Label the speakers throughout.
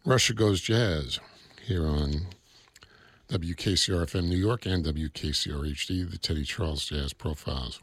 Speaker 1: Russia Goes Jazz here on WKCR-FM New York and WKCR-HD, the Teddy Charles Jazz Profiles.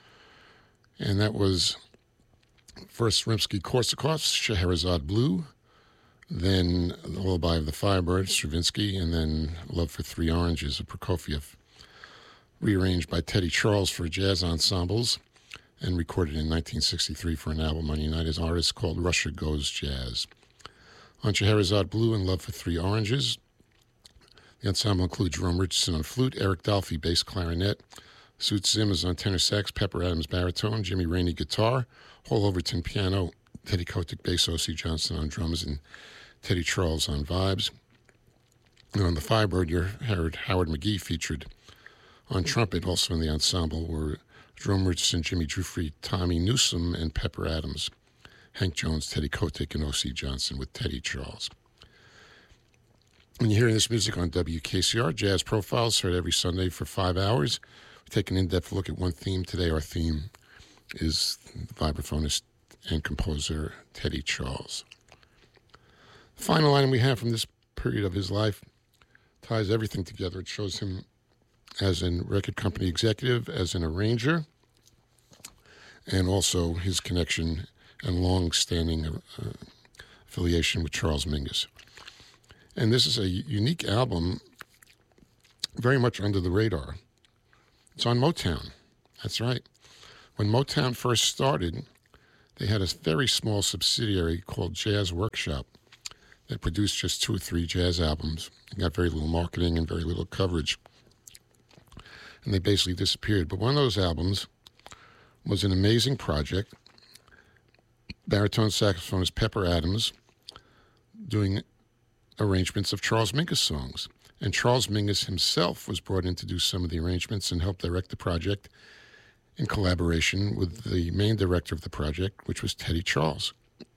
Speaker 1: And that was first Rimsky-Korsakov's Scheherazade Blue, then The Lullaby of the Firebird, Stravinsky, and then Love for Three Oranges of Prokofiev, rearranged by Teddy Charles for jazz ensembles and recorded in 1963 for an album on United Artists called Russia Goes Jazz. On Scheherazade Blue and Love for Three Oranges, the ensemble includes Jerome Richardson on flute, Eric Dolphy bass clarinet, Suit Simmons on tenor sax, Pepper Adams baritone, Jimmy Rainey guitar, Hall Overton piano, Teddy Kotick bass, O.C. Johnson on drums, and Teddy Charles on vibes. And on the Firebird, you heard Howard McGee featured on trumpet. Also in the ensemble were Jerome Richardson, Jimmy Giuffre, Tommy Newsom, and Pepper Adams. Hank Jones, Teddy Kotick, and O.C. Johnson with Teddy Charles. And you're hearing this music on WKCR. Jazz Profiles heard every Sunday for 5 hours. We take an in-depth look at one theme. Today our theme is the vibraphonist and composer Teddy Charles. The final item we have from this period of his life ties everything together. It shows him as a record company executive, as an arranger, and also his connection and long-standing affiliation with Charles Mingus. And this is a unique album, very much under the radar. It's on Motown. That's right. When Motown first started, they had a very small subsidiary called Jazz Workshop that produced just 2 or 3 jazz albums. It got very little marketing and very little coverage. And they basically disappeared. But one of those albums was an amazing project. Baritone saxophonist Pepper Adams doing arrangements of Charles Mingus songs. And Charles Mingus himself was brought in to do some of the arrangements and help direct the project in collaboration with the main director of the project, which was Teddy Charles.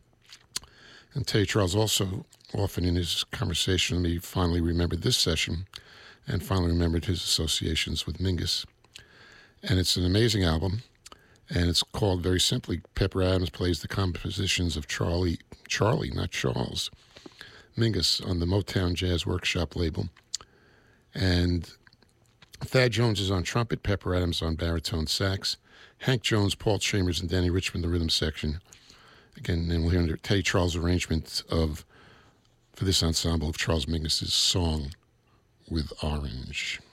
Speaker 1: And Teddy Charles also, often in his conversation with me, finally remembered this session and finally remembered his associations with Mingus. And it's an amazing album. And it's called, very simply, Pepper Adams Plays the Compositions of Charlie, not Charles, Mingus on the Motown Jazz Workshop label. And Thad Jones is on trumpet, Pepper Adams on baritone sax, Hank Jones, Paul Chambers, and Danny Richmond, the rhythm section. Again, then we'll hear Teddy Charles' arrangement for this ensemble of Charles Mingus's Song with Orange.